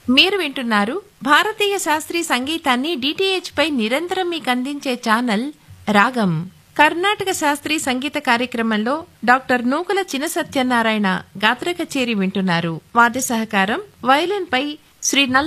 మీరు వింటున్నారు భారతీయ శాస్త్రీయ సంగీతాన్ని డిటిహెచ్ పై నిరంతరం మీకు అందించే ఛానల్ రాగం. కర్ణాటక శాస్త్రీయ సంగీత కార్యక్రమంలో డాక్టర్ నూకల చిన సత్యనారాయణ గాత్ర కచేరి వింటున్నారు. వాద్య సహకారం వయలిన్ పై శ్రీ